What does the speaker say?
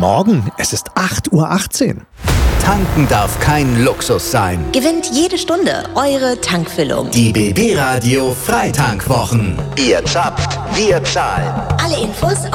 Morgen, es ist 8:18 Uhr. Tanken darf kein Luxus sein. Gewinnt jede Stunde eure Tankfüllung. Die BB Radio Freitankwwochen. Ihr zapft, wir zahlen. Alle Infos